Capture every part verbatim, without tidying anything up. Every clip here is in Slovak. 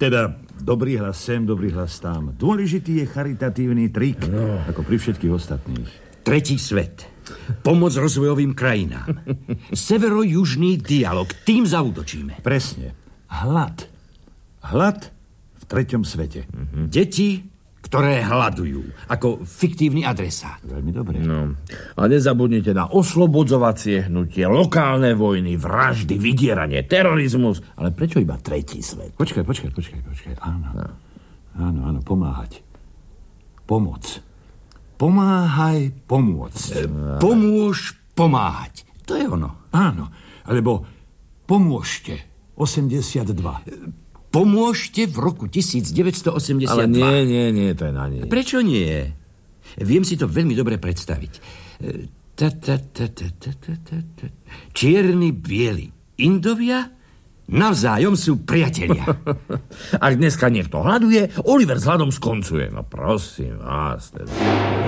Teda dobrý hlas sem, dobrý hlas tam. Dôležitý je charitatívny trik, no. Ako pri všetkých ostatných. Tretí svet. Pomoc rozvojovým krajinám. Severo-južný dialog. Tým zaútočíme. Presne. Hlad. Hlad v treťom svete. Mm-hmm. Deti, ktoré hľadujú. Ako fiktívny adresát. Veľmi dobre. No. A nezabudnite na oslobodzovacie hnutie, lokálne vojny, vraždy, vydieranie, terorizmus. Ale prečo iba tretí svet? Počkaj, počkaj, počkaj, počkaj. Áno. No. Áno, áno, pomáhať. Pomoc. Pomáhaj, pomôcť. E, pomôž pomáhať. To je ono. Áno, alebo pomôžte. osemdesiatdva. Pomôžte v roku devätnásťstoosemdesiatdva. Ale nie, nie, nie, to je na nie. Prečo nie? Viem si to veľmi dobre predstaviť. Ta, ta, ta, ta, ta, ta, ta. Čierny, biely. Indovia navzájom sú priatelia. Ak dneska niekto hľaduje, Oliver s hľadom skoncuje. No prosím vás. Teda.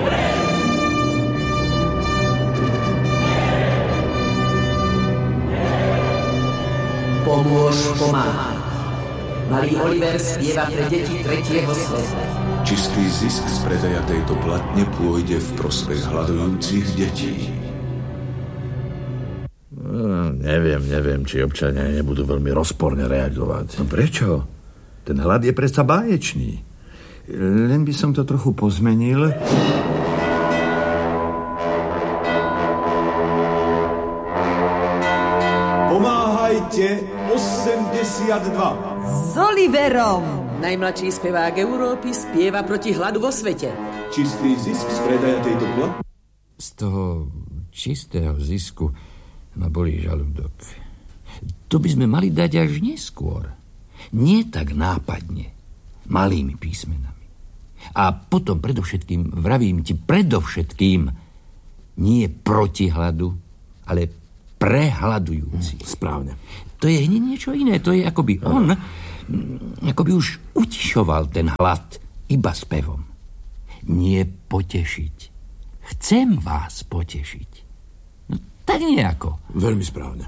Pomôž pomáhať. Malý Oliver spieva pre deti tretieho sveta. Čistý zisk z predaja tejto platne pôjde v prospech hľadujúcich detí. No, neviem, neviem, či občania nebudú veľmi rozporne reagovať. No prečo? Ten hlad je predsa báječný. Len by som to trochu pozmenil. Pomáhajte osemdesiatdva. S Oliverom! Najmladší spevák Európy spieva proti hladu vo svete. Čistý zisk z predaja tejto platne. Z toho čistého zisku ma bolí žalúdok. To by sme mali dať až neskôr. Nie tak nápadne. Malými písmenami. A potom predovšetkým, vravím ti, predovšetkým nie proti hladu, ale prehľadujúci. Správne. To je hneď niečo iné. To je akoby on, akoby už utišoval ten hlad iba spevom. Nie potešiť. Chcem vás potešiť. No tak nejako. Veľmi správne.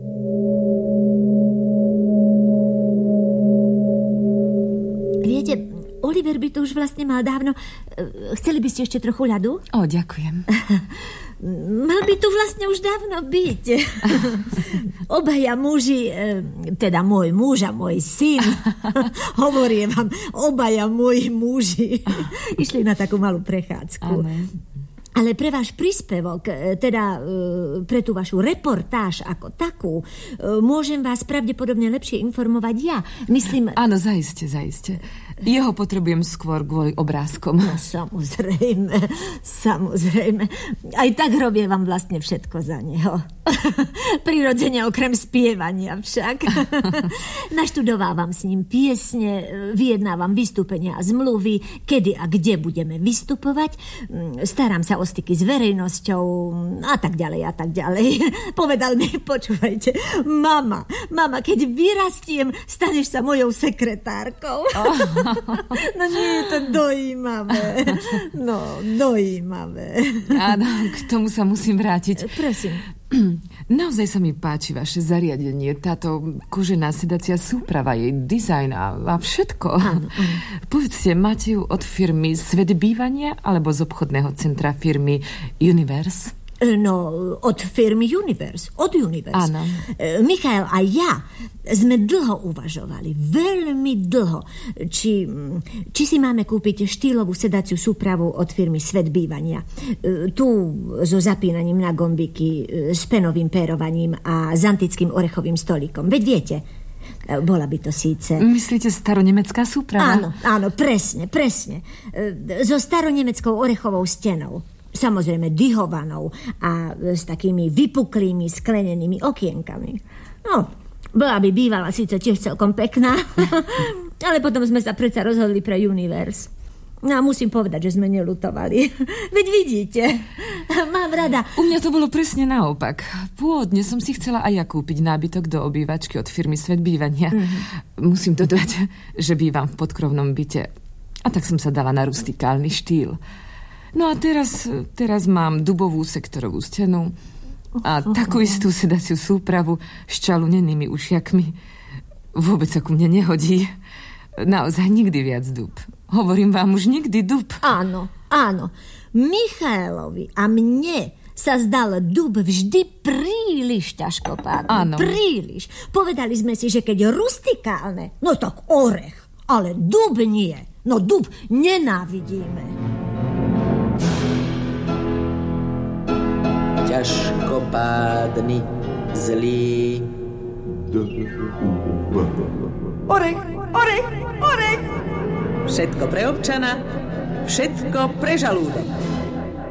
Viete, Oliver by tu už vlastne mal dávno. Chceli by ste ešte trochu ľadu? O, ďakujem. Mal by tu vlastne už dávno byť. Obaja muži, teda môj muž a môj syn, hovorím vám, obaja moji muži išli na takú malú prechádzku. Amen. Ale pre váš príspevok, teda pre tú vašu reportáž ako takú, môžem vás pravdepodobne lepšie informovať ja. Myslím... Áno, zaiste, zaiste. Jeho potrebujem skôr kvôli obrázkom. No, samozrejme, samozrejme. Aj tak robím vám vlastne všetko za neho. Prirodzene okrem spievania však. Naštudovávam s ním piesne, vyjednávam vystúpenia a zmluvy, kedy a kde budeme vystupovať. Starám sa o styky s verejnosťou a tak ďalej a tak ďalej. Povedal mi, počúvajte, mama, mama, keď vyrastiem, staneš sa mojou sekretárkou. Oh. No nie je to dojímavé. No, dojímavé. Áno, k tomu sa musím vrátiť. Prosím. Naozaj sa mi páči vaše zariadenie, táto kožená sedacia súprava, jej dizajn a, a všetko. Áno, áno. Povedzte, máte ju od firmy Svet bývania alebo z obchodného centra firmy Universe? No, od firmy Universe. Od Universe. Áno. Michael a ja sme dlho uvažovali, veľmi dlho, či, či si máme kúpiť štýlovú sedaciu súpravu od firmy Svet bývania. Tu so zapínaním na gombiky, s penovým pérovaním a s antickým orechovým stolíkom. Veď viete, bola by to síce... Myslíte staronemecká súprava? Áno, áno, presne, presne. So staronemeckou orechovou stenou. Samozrejme dyhovanou a s takými vypuklými sklenenými okienkami. No, bola by bývala síce tiež celkom pekná, ale potom sme sa predsa rozhodli pre Universe. No a musím povedať, že sme neľutovali. Veď vidíte, mám rada. U mňa to bolo presne naopak. Pôvodne som si chcela aj ja kúpiť nábytok do obývačky od firmy Svet bývania. Mm-hmm. Musím dodať, že bývam v podkrovnom byte. A tak som sa dala na rustikálny štýl. No a teraz, teraz mám dubovú sektorovú stenu a oh, takú istú sedaciu súpravu s čalunenými ušiakmi. Vôbec sa ku mne nehodí. Naozaj nikdy viac dub. Hovorím vám, už nikdy dub. Áno, áno. Michailovi a mne sa zdal dub vždy príliš ťažkopádny. Áno. Príliš. Povedali sme si, že keď rustikálne, no tak orech. Ale dub nie. No dub nenávidíme. Ťažkopádny, zlý. Orech, orech, orech. Všetko pre občana, všetko pre žalúdok.